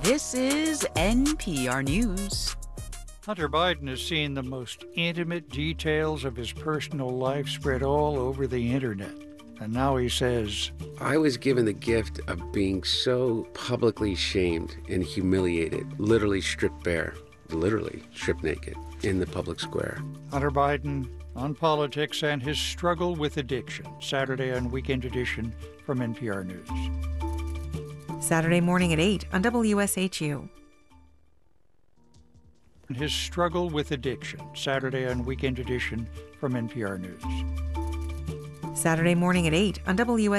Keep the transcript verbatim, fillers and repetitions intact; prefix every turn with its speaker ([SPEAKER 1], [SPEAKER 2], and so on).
[SPEAKER 1] This is N P R News.
[SPEAKER 2] Hunter Biden has seen the most intimate details of his personal life spread all over the internet. And now he says,
[SPEAKER 3] I was given the gift of being so publicly shamed and humiliated, literally stripped bare, literally stripped naked in the public square.
[SPEAKER 2] Hunter Biden on politics and his struggle with addiction. Saturday on Weekend Edition from N P R News.
[SPEAKER 4] Saturday morning at eight on W S H U.
[SPEAKER 2] His struggle with addiction. Saturday on Weekend Edition from N P R News.
[SPEAKER 4] Saturday morning at eight on W S H U.